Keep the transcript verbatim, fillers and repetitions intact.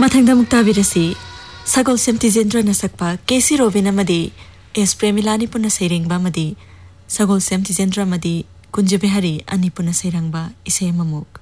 ꯃꯊꯪꯗ ꯑꯃꯨꯛ ꯇꯥꯕꯤꯔꯁꯤ ꯁꯒꯣꯜꯁꯦꯝ ꯇꯤꯖꯦꯟꯗ꯭ꯔꯅ ꯁꯛꯄ ꯀꯦꯁꯤ ꯔꯣꯕꯤꯟ ꯑꯃꯗꯤ ꯑꯦꯁ ꯄ꯭ꯔꯦꯃꯤꯂꯥꯅꯤ ꯄꯨꯟꯅ ꯁꯩꯔꯦꯡꯕ ꯑꯃꯗꯤ ꯁꯒꯣꯜꯁꯦꯝ ꯇꯤꯖꯦꯟꯗ꯭ꯔ ꯑꯃꯗꯤ ꯀꯨꯟꯖꯕꯤꯍꯥꯔꯤ ꯑꯅꯤ ꯄꯨꯟꯅ ꯁꯩꯔꯥꯡꯕ ꯏꯁꯩ ꯑꯃꯃꯨꯛ